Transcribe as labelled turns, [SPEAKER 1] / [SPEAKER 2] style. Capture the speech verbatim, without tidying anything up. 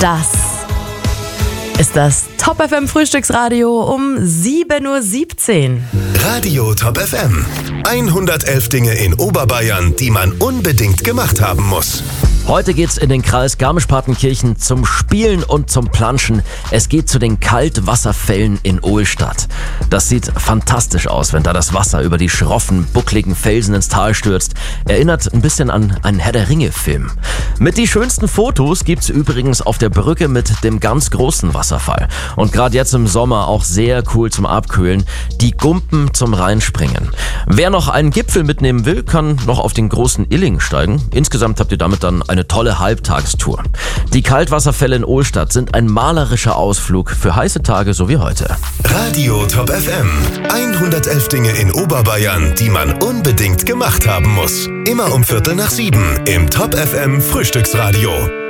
[SPEAKER 1] Das ist das Top F M Frühstücksradio um sieben Uhr siebzehn.
[SPEAKER 2] Radio Top F M. hundertelf Dinge in Oberbayern, die man unbedingt gemacht haben muss.
[SPEAKER 3] Heute geht's in den Kreis Garmisch-Partenkirchen zum Spielen und zum Planschen. Es geht zu den Kaltwasserfällen in Ohlstadt. Das sieht fantastisch aus, wenn da das Wasser über die schroffen, buckligen Felsen ins Tal stürzt. Erinnert ein bisschen an einen Herr-der-Ringe-Film. Mit die schönsten Fotos gibt's übrigens auf der Brücke mit dem ganz großen Wasserfall. Und gerade jetzt im Sommer auch sehr cool zum Abkühlen. Die Gumpen zum Reinspringen. Wer noch einen Gipfel mitnehmen will, kann noch auf den großen Illing steigen. Insgesamt habt ihr damit dann eine tolle Halbtagestour. Die Kaltwasserfälle in Ohlstadt sind ein malerischer Ausflug für heiße Tage so wie heute.
[SPEAKER 2] Radio Top F M. hundertelf Dinge in Oberbayern, die man unbedingt gemacht haben muss. Immer um Viertel nach sieben im Top F M Frühstücksradio.